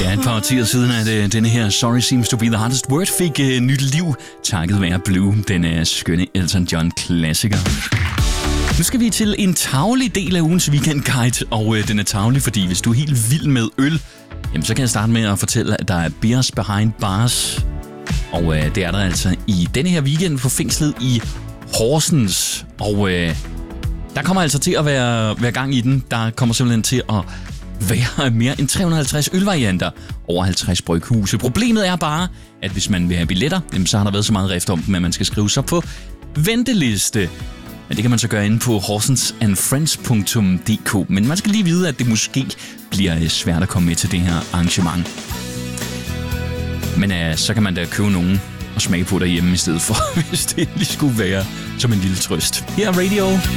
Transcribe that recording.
Ja, et par årtier siden, at denne her Sorry Seems to be the Hardest Word fik nyt liv, takket være Blue, den skønne Elton John-klassiker. Nu skal vi til en tarvelig del af ugens weekendguide, og den er tarvelig, fordi hvis du er helt vild med øl, jamen, så kan jeg starte med at fortælle, at der er beers behind bars, og det er der altså i denne her weekend på fængslet i Horsens, og der kommer altså til at være gang i den. Der kommer simpelthen til at være mere end 350 ølvarianter over 50 bryghuse. Problemet er bare, at hvis man vil have billetter, så har der været så meget rift om dem, at man skal skrive sig på venteliste. Men det kan man så gøre inde på horsensandfriends.dk. Men man skal lige vide, at det måske bliver svært at komme med til det her arrangement. Men så kan man da købe nogen og smage på derhjemme i stedet for, hvis det lige skulle være som en lille trøst. Her er Radio.